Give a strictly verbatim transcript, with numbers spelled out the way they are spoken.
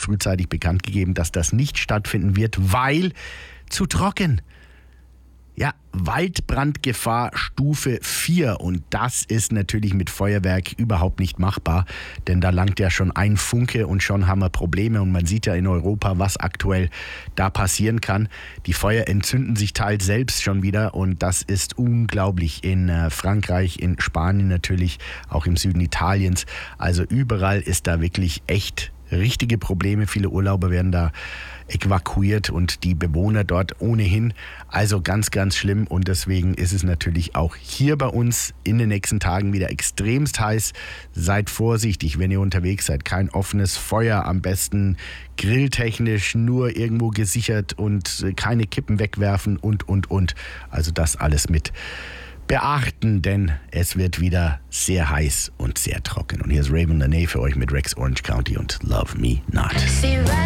frühzeitig bekannt gegeben, dass das nicht stattfinden wird, weil zu trocken. Ja, Waldbrandgefahr Stufe vier und das ist natürlich mit Feuerwerk überhaupt nicht machbar, denn da langt ja schon ein Funke und schon haben wir Probleme und man sieht ja in Europa, was aktuell da passieren kann. Die Feuer entzünden sich teils selbst schon wieder und das ist unglaublich in äh, Frankreich, in Spanien natürlich, auch im Süden Italiens. Also überall ist da wirklich echt richtige Probleme. Viele Urlauber werden da evakuiert und die Bewohner dort ohnehin. Also ganz, ganz schlimm und deswegen ist es natürlich auch hier bei uns in den nächsten Tagen wieder extremst heiß. Seid vorsichtig, wenn ihr unterwegs seid. Kein offenes Feuer, am besten grilltechnisch nur irgendwo gesichert und keine Kippen wegwerfen und, und, und. Also das alles mit beachten, denn es wird wieder sehr heiß und sehr trocken. Und hier ist Raven Lenae für euch mit Rex Orange County und Love Me Not.